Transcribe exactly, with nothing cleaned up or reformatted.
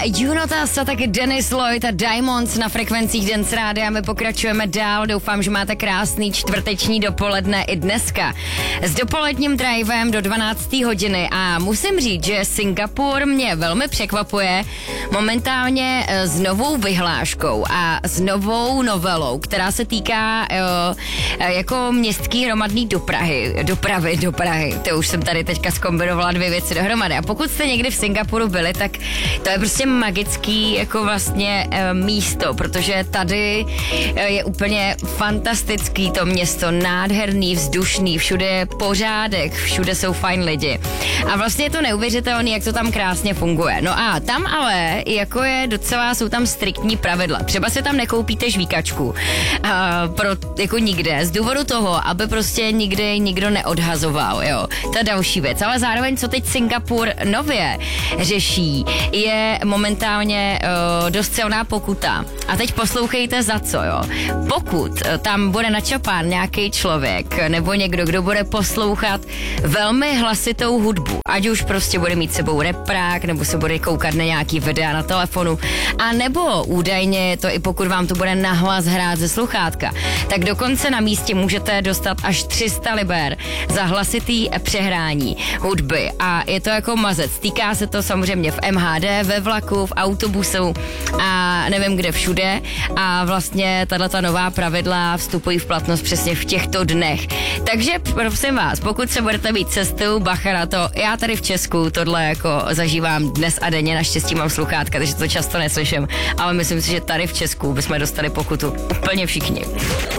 Junotas a taky Dennis Lloyd a Diamonds na frekvencích Dance Rádia. My pokračujeme dál, doufám, že máte krásný čtvrteční dopoledne i dneska. S dopoledním drivem do dvanácté hodiny a musím říct, že Singapur mě velmi překvapuje momentálně s novou vyhláškou a s novou novelou, která se týká jo, jako městský hromadný dopravy, dopravy do Prahy. To už jsem tady teďka zkombinovala dvě věci dohromady. A pokud jste někdy v Singapuru byli, tak to je prostě magický jako vlastně e, místo, protože tady e, je úplně fantastický to město, nádherný, vzdušný, všude je pořádek, všude jsou fajn lidi. A vlastně je to neuvěřitelné, jak to tam krásně funguje. No a tam ale jako je docela, jsou tam striktní pravidla. Třeba si tam nekoupíte žvíkačku a, pro, jako nikde, z důvodu toho, aby prostě nikdy nikdo neodhazoval, jo. To je další věc. Ale zároveň, co teď Singapur nově řeší, je momentálně uh, dost silná pokuta. A teď poslouchejte za co, jo. Pokud tam bude načapán nějaký člověk nebo někdo, kdo bude poslouchat velmi hlasitou hudbu, ať už prostě bude mít sebou reprák, nebo se bude koukat na nějaký videa na telefonu, a nebo údajně to i pokud vám to bude nahlas hrát ze sluchátka, tak dokonce na místě můžete dostat až tři sta liber za hlasitý přehrání hudby. A je to jako mazec. Týká se to samozřejmě v M H D, ve vlaku, v autobusu a nevím kde všude. A vlastně tato nová pravidla vstupují v platnost přesně v těchto dnech. Takže prosím vás, pokud se budete mít cestu, bacha na to. Já tady v Česku tohle jako zažívám dnes a denně, naštěstí mám sluchátka, takže to často neslyším, ale myslím si, že tady v Česku bychom dostali pokutu úplně všichni.